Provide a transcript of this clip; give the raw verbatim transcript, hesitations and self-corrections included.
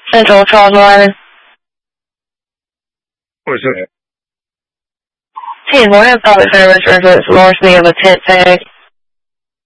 Central Charles Island. What's that? ten one, public service reference larceny of a tent tag.